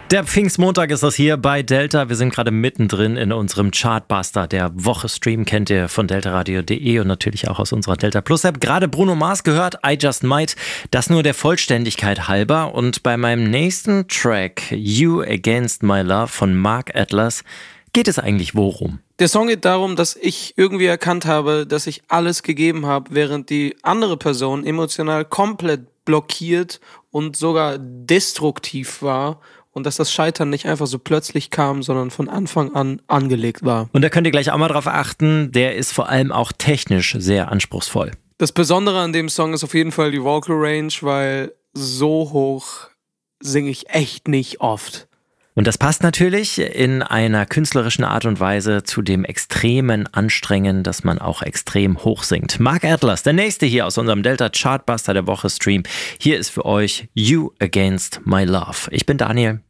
Der Pfingstmontag ist das hier bei Delta. Wir sind gerade mittendrin in unserem Chartbuster der Woche. Stream kennt ihr von deltaradio.de und natürlich auch aus unserer Delta Plus App. Gerade Bruno Mars gehört, I Just Might. Das nur der Vollständigkeit halber. Und bei meinem nächsten Track, You Against My Love von Mark Atlas, geht es eigentlich worum? Der Song geht darum, dass ich irgendwie erkannt habe, dass ich alles gegeben habe, während die andere Person emotional komplett blockiert und sogar destruktiv war. Und dass das Scheitern nicht einfach so plötzlich kam, sondern von Anfang an angelegt war. Und da könnt ihr gleich auch mal drauf achten, der ist vor allem auch technisch sehr anspruchsvoll. Das Besondere an dem Song ist auf jeden Fall die Vocal Range, weil so hoch singe ich echt nicht oft. Und das passt natürlich in einer künstlerischen Art und Weise zu dem extremen Anstrengen, dass man auch extrem hoch singt. Mark Atlas, der nächste hier aus unserem Delta Chartbuster der Woche Stream. Hier ist für euch You Against My Love. Ich bin Daniel.